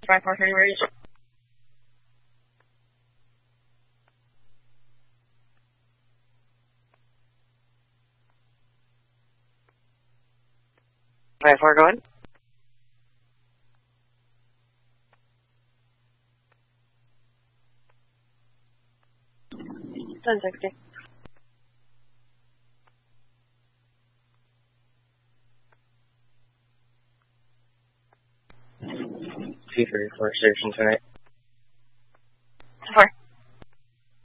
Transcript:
5430, where are you? Five four, go ahead. $10.60. T-34 station tonight.